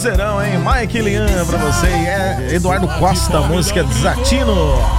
Parceirão, hein? Mike Lian pra você. É Eduardo Costa, música Desatino.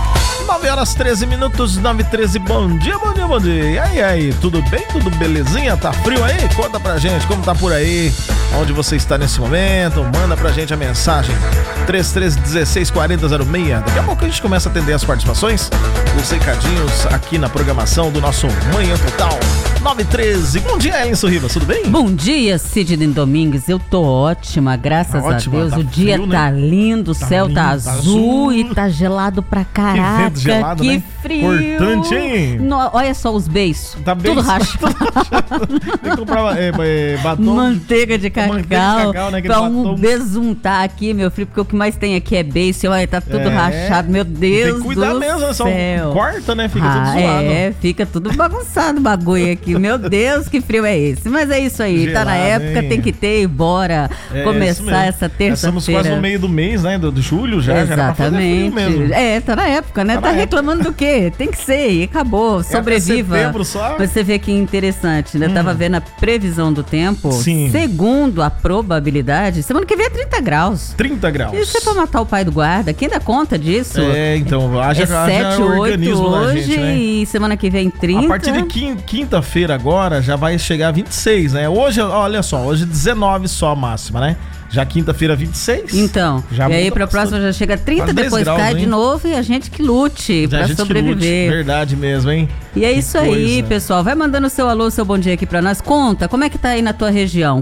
9h13, 9h13, bom dia, bom dia, bom dia. E aí, tudo bem? Tudo belezinha? Tá frio aí? Conta pra gente como tá por aí, onde você está nesse momento. Manda pra gente a mensagem 33164006. Daqui a pouco a gente começa a atender as participações, os recadinhos aqui na programação do nosso Manhã Total. 9h13, bom dia, Elinson Rivas, tudo bem? Bom dia, Sidney Domingues, eu tô ótima, graças a Deus. Tá o dia frio, tá né? lindo, o céu tá azul e tá gelado pra caraca. Que vento gelado, que né? frio. Importante, hein? Olha só os beiços, Tá bem tudo rachado. Tem que comprar batom. Manteiga de cacau, né? pra besuntar aqui, meu filho, porque o que mais tem aqui é beiço. Olha, tá tudo rachado, meu Deus. Tem que cuidar do mesmo, céu. só corta, né? Fica tudo zoado. Fica tudo bagunçado o bagulho aqui. Meu Deus, que frio é esse? Mas é isso aí, Gelado, tá na época, hein? tem que ter e bora começar essa terça-feira. Estamos quase no meio do mês, né? Do julho já. Exatamente. Já era pra fazer frio mesmo. Tá na época, né? Tá reclamando do quê? Tem que ser, e acabou. Sobreviva. Setembro só. Você vê que interessante, né? Tava vendo a previsão do tempo. Sim. Segundo a probabilidade, semana que vem é 30 graus. 30 graus. Isso é pra matar o pai do guarda. Quem dá conta disso? Então, é 7, 8 hoje, gente, né? e semana que vem 30. A partir de quinta-feira agora já vai chegar a 26, né? Hoje, olha só, hoje 19 só a máxima, né? Já quinta-feira 26. Então, já e aí pra próxima já chega 30, depois graus, cai hein? de novo e a gente que lute pra sobreviver. Verdade mesmo, hein? E é isso aí, pessoal. Vai mandando seu alô, seu bom dia aqui pra nós. Conta, como é que tá aí na tua região?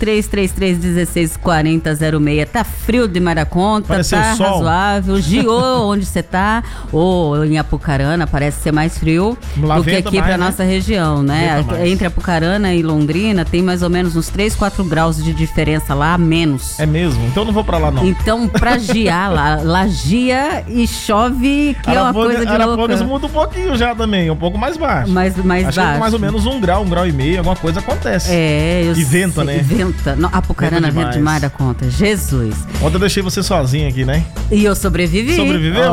4333164006. Tá frio demais da conta, Pareceu tá sol. razoável. Giô, onde você tá? Ou em Apucarana, parece ser mais frio Lá do que aqui mais, pra nossa região, né? Entre Apucarana e Londrina tem mais ou menos uns 3, 4 graus de diferença lá, menos. É mesmo? Então não vou pra lá, não. Então, pra giar lá gia e chove, que é uma coisa de Arapongas louca. muda um pouquinho já também, um pouco mais baixo. Mais Acho baixo. que mais ou menos 1 grau e meio, alguma coisa acontece. E venta, né? Venta. Apucarana venta demais da conta. Jesus. Ontem eu deixei você sozinha aqui, né? E eu sobrevivi. Sobreviveu?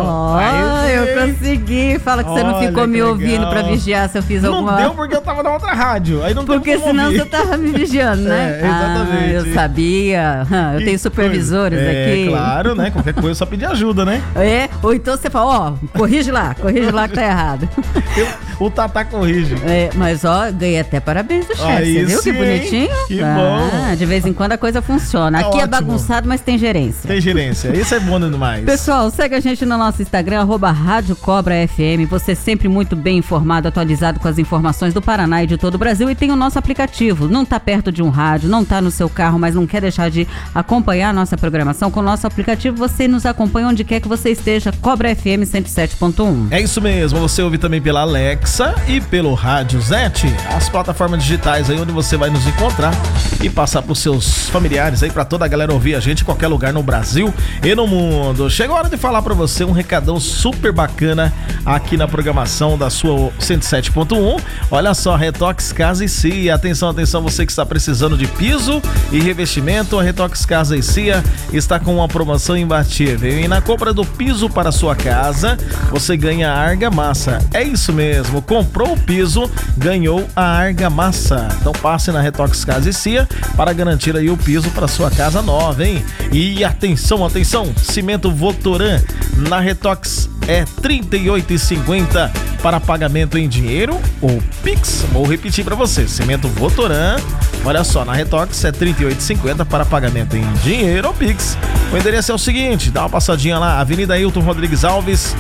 Eu consegui. Fala que você não ficou me ouvindo pra vigiar se eu fiz alguma... Não deu porque eu tava na outra rádio. Aí não porque senão ouvir. você tava me vigiando, né? Exatamente. Eu sabia. Eu tenho supervisores aqui. Claro, né? Qualquer coisa é só pedir ajuda, né? Ou então você fala, corrige lá que tá errado. O Tatá corrige. Mas ganhei até parabéns do chefe, você viu? Que bonitinho. Que bom. De vez em quando a coisa funciona. Aqui ótimo. É bagunçado, mas tem gerência. Tem gerência, isso é bom demais. Pessoal, segue a gente no nosso Instagram, @Rádio Cobra FM. Você sempre muito bem informado, atualizado com as informações do Paraná e de todo o Brasil. E tem o nosso aplicativo. Não tá perto de um rádio, não tá no seu carro, mas não quer deixar de acompanhar a nossa programação. Com o nosso aplicativo, você nos acompanha onde quer que você esteja. Cobra FM 107.1. É isso mesmo, você ouve também pela Alexa e pelo Rádio Zete, as plataformas digitais aí onde você vai nos encontrar e passar pros seus familiares aí, pra toda a galera ouvir a gente em qualquer lugar no Brasil e no mundo. Chegou a hora de falar pra você um recadão super bacana aqui na programação da sua 107.1. Olha só, Retox Casa e Cia. Atenção, você que está precisando de piso e revestimento, a Retox Casa e Cia está com uma promoção imbatível. E na compra do piso para sua casa, você ganha a argamassa. É isso mesmo, comprou o piso, ganhou a argamassa. Então passe na Retox Casa e Cia para garantir aí o piso para sua casa nova, hein? E atenção, cimento Votoran na Retox é R$ 38,50 para pagamento em dinheiro ou Pix. Vou repetir para você, cimento Votoran, olha só, na Retox é R$ 38,50 para pagamento em dinheiro ou Pix. O endereço é o seguinte, dá uma passadinha lá, Avenida Hilton Rodrigues Alves,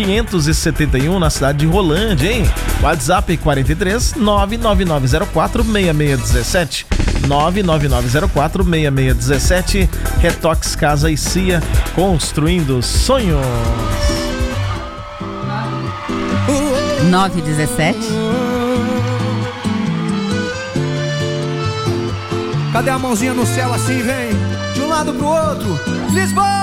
571, na cidade de Rolândia, hein? WhatsApp 43 99904 6617. 99904-6617. Retox Casa e Cia, construindo sonhos. 9h17. Cadê a mãozinha no céu assim, vem? De um lado pro outro. Lisboa!